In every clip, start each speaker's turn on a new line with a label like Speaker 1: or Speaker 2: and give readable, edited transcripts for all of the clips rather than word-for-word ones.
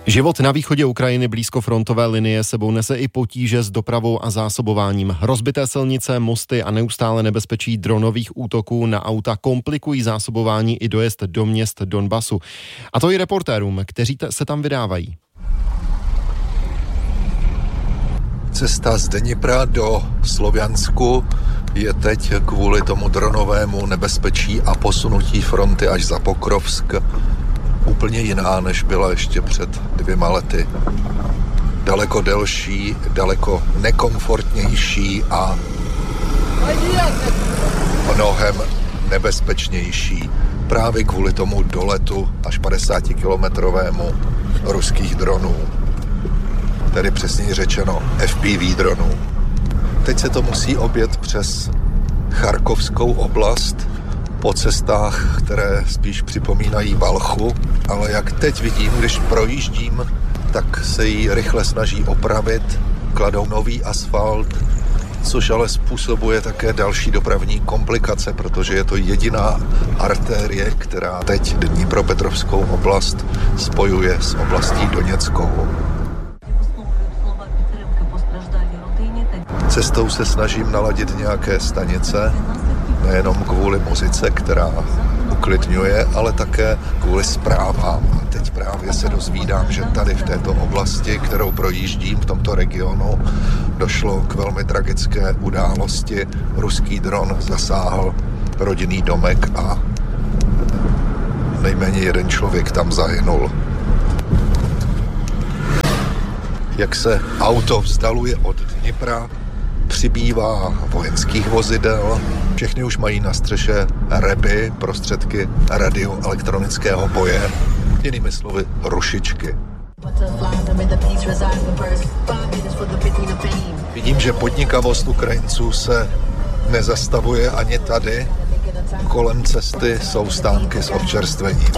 Speaker 1: Život na východě Ukrajiny blízko frontové linie sebou nese i potíže s dopravou a zásobováním. Rozbité silnice, mosty a neustále nebezpečí dronových útoků na auta komplikují zásobování i dojezd do měst Donbasu. A to i reportérům, kteří se tam vydávají.
Speaker 2: Cesta z Dnipra do Sloviansku je teď kvůli tomu dronovému nebezpečí a posunutí fronty až za Pokrovsk úplně jiná, než byla ještě před 2 lety. Daleko delší, daleko nekomfortnější a mnohem nebezpečnější. Právě kvůli tomu doletu až 50-kilometrovému ruských dronů. Tedy přesněji řečeno FPV dronů. Teď se to musí objet přes Charkovskou oblast po cestách, které spíš připomínají Valchu, ale jak teď vidím, když projíždím, tak se jí rychle snaží opravit, kladou nový asfalt, což ale způsobuje také další dopravní komplikace, protože je to jediná artérie, která teď Dnipropetrovskou oblast spojuje s oblastí Doněckou. Cestou se snažím naladit nějaké stanice, nejenom kvůli muzice, která uklidňuje, ale také kvůli zprávám. A teď právě se dozvídám, že tady v této oblasti, kterou projíždím v tomto regionu, došlo k velmi tragické události. Ruský dron zasáhl rodinný domek a nejméně jeden člověk tam zahynul. Jak se auto vzdaluje od Dnipra, přibývá vojenských vozidel, všechny už mají na střeše reby, prostředky radioelektronického boje, jinými slovy rušičky. Vidím, že podnikavost Ukrajinců se nezastavuje ani tady. Kolem cesty jsou stánky s občerstvením.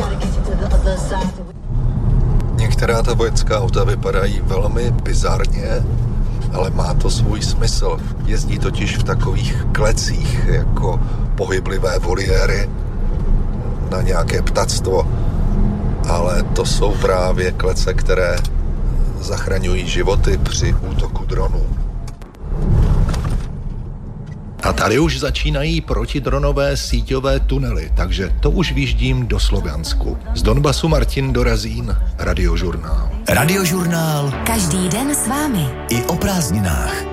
Speaker 2: Některá ta vojenská auta vypadají velmi bizarně, ale má to svůj smysl. Jezdí totiž v takových klecích, jako pohyblivé voliéry na nějaké ptactvo. Ale to jsou právě klece, které zachraňují životy při útoku dronů. A tady už začínají protidronové síťové tunely, takže to už výjíždím do Sloviansku. Z Donbasu Martin Dorazín, Radiožurnál.
Speaker 3: Radiožurnál.
Speaker 4: Každý den s vámi.
Speaker 3: I o prázdninách.